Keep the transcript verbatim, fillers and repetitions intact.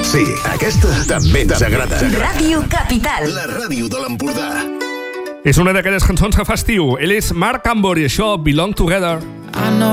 Sí, aquesta també ens agrada. Ràdio Capital. La ràdio de l'Empordà. És una d'aquelles cançons que fa estiu. Ell és Marc Ambor i això, Belong Together.